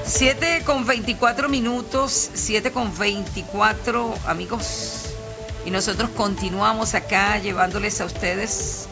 7:24, 7:24, amigos. Y nosotros continuamos acá llevándoles a ustedes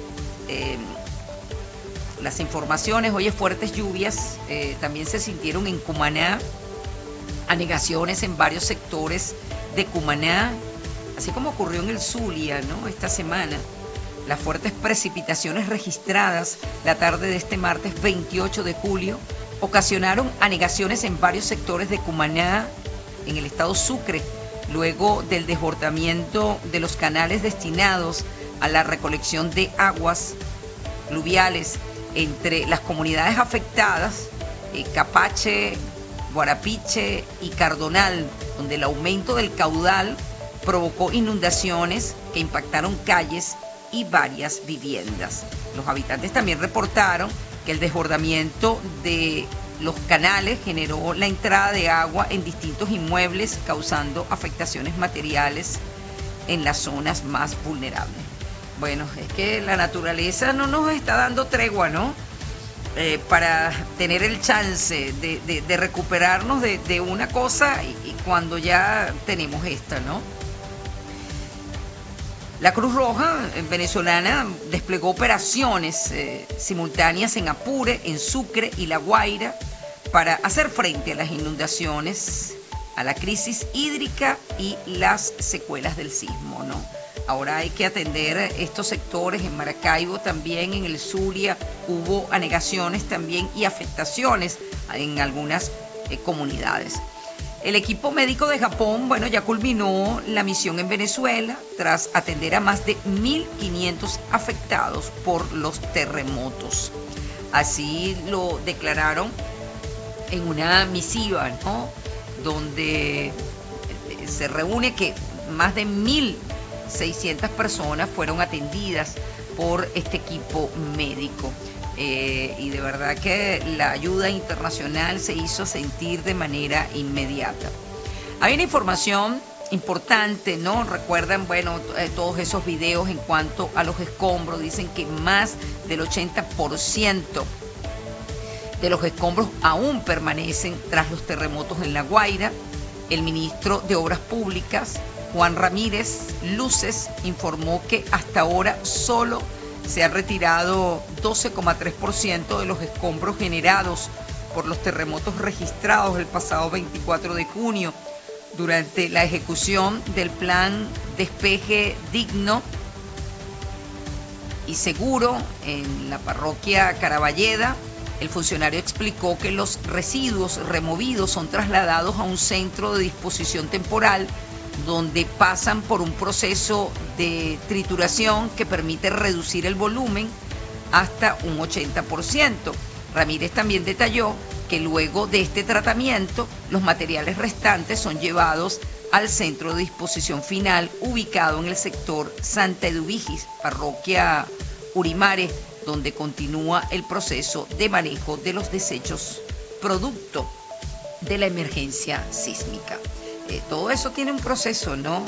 las informaciones. Oye, fuertes lluvias también se sintieron en Cumaná, anegaciones en varios sectores de Cumaná, así como ocurrió en el Zulia, ¿no? Esta semana. Las fuertes precipitaciones registradas la tarde de este martes 28 de julio ocasionaron anegaciones en varios sectores de Cumaná, en el estado Sucre, luego del desbordamiento de los canales destinados a la recolección de aguas pluviales entre las comunidades afectadas, Capache, Guarapiche y Cardonal, donde el aumento del caudal provocó inundaciones que impactaron calles y varias viviendas. Los habitantes también reportaron que el desbordamiento de los canales generó la entrada de agua en distintos inmuebles, causando afectaciones materiales en las zonas más vulnerables. Bueno, es que la naturaleza no nos está dando tregua, ¿no? Para tener el chance de recuperarnos de una cosa y cuando ya tenemos esta, ¿no? La Cruz Roja venezolana desplegó operaciones simultáneas en Apure, en Sucre y La Guaira para hacer frente a las inundaciones, a la crisis hídrica y las secuelas del sismo, ¿no? Ahora hay que atender estos sectores. En Maracaibo también, en el Zulia, hubo anegaciones también y afectaciones en algunas comunidades. El equipo médico de Japón, bueno, ya culminó la misión en Venezuela tras atender a más de 1.500 afectados por los terremotos. Así lo declararon en una misiva, ¿no? Donde se reúne que más de 1.600 personas fueron atendidas por este equipo médico. Y de verdad que la ayuda internacional se hizo sentir de manera inmediata. Hay una información importante, ¿no? Recuerdan, bueno, todos esos videos en cuanto a los escombros. Dicen que más del 80% de los escombros aún permanecen tras los terremotos en La Guaira. El ministro de Obras Públicas, Juan Ramírez Luces, informó que hasta ahora solo se ha retirado 12,3% de los escombros generados por los terremotos registrados el pasado 24 de junio durante la ejecución del plan Despeje Digno y Seguro en la parroquia Caraballeda. El funcionario explicó que los residuos removidos son trasladados a un centro de disposición temporal donde pasan por un proceso de trituración que permite reducir el volumen hasta un 80%. Ramírez también detalló que luego de este tratamiento, los materiales restantes son llevados al centro de disposición final ubicado en el sector Santa Eduvigis, parroquia Urimare, donde continúa el proceso de manejo de los desechos producto de la emergencia sísmica. Todo eso tiene un proceso, ¿no?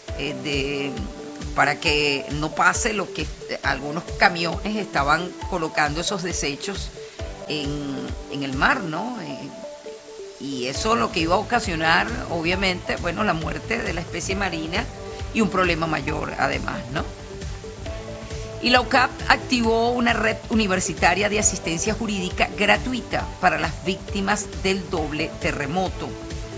Para que no pase lo que algunos camiones estaban colocando esos desechos en el mar, ¿no? Y eso lo que iba a ocasionar, obviamente, bueno, la muerte de la especie marina y un problema mayor además, ¿no? Y la UCAP activó una red universitaria de asistencia jurídica gratuita para las víctimas del doble terremoto.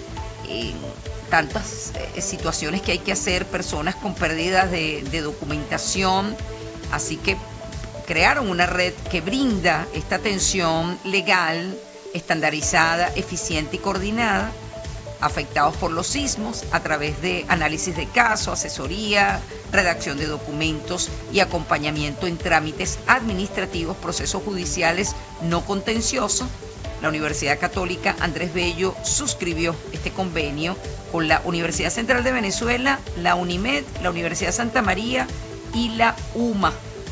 Tantas situaciones que hay que hacer, personas con pérdidas de documentación, así que crearon una red que brinda esta atención legal, estandarizada, eficiente y coordinada, afectados por los sismos a través de análisis de caso, asesoría, redacción de documentos y acompañamiento en trámites administrativos, procesos judiciales no contenciosos. La Universidad Católica Andrés Bello suscribió este convenio con la Universidad Central de Venezuela, la UNIMED, la Universidad Santa María y la UMA,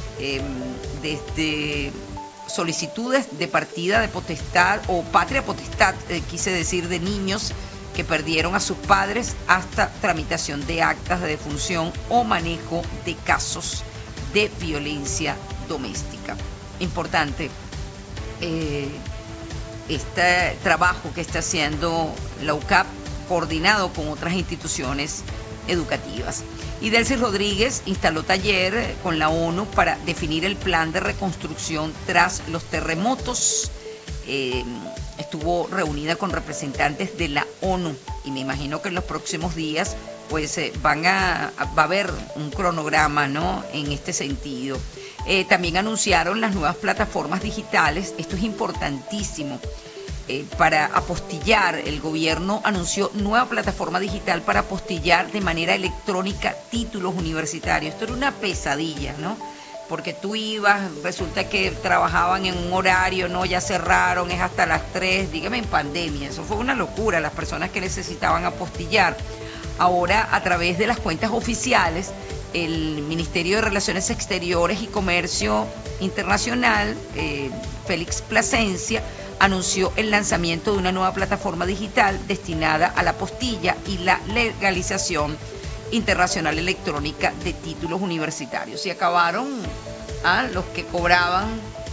desde solicitudes de partida de potestad o patria potestad, quise decir, de niños que perdieron a sus padres, hasta tramitación de actas de defunción o manejo de casos de violencia doméstica. Importante este trabajo que está haciendo la UCAP, coordinado con otras instituciones educativas. Y Delcy Rodríguez instaló taller con la ONU para definir el plan de reconstrucción tras los terremotos. Estuvo reunida con representantes de la ONU y me imagino que en los próximos días pues va a haber un cronograma, ¿no?, en este sentido. También anunciaron las nuevas plataformas digitales. Esto es importantísimo. Para apostillar, el gobierno anunció nueva plataforma digital para apostillar de manera electrónica títulos universitarios. Esto era una pesadilla, ¿no? Porque tú ibas, resulta que trabajaban en un horario, no, ya cerraron, es hasta las 3, dígame, en pandemia. Eso fue una locura, las personas que necesitaban apostillar. Ahora, a través de las cuentas oficiales, el Ministerio de Relaciones Exteriores y Comercio Internacional, Félix Plasencia, anunció el lanzamiento de una nueva plataforma digital destinada a la apostilla y la legalización internacional electrónica de títulos universitarios. Y acabaron los que cobraban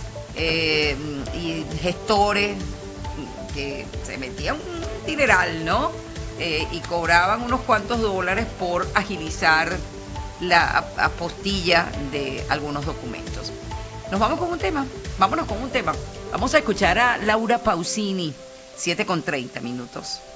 y gestores que se metían un dineral, ¿no? Y cobraban unos cuantos dólares por agilizar la apostilla de algunos documentos. Nos vamos con un tema, vámonos con un tema. Vamos a escuchar a Laura Pausini, 7:30 minutos.